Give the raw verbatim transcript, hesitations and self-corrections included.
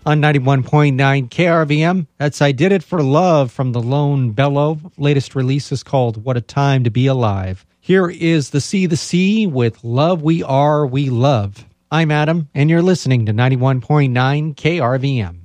on ninety-one point nine K R V M. That's I Did It for Love from the Lone Bellow. Latest release is called What a Time to Be Alive. Here is the Sea the Sea with Love We Are, We Love. I'm Adam, and you're listening to ninety-one point nine K R V M.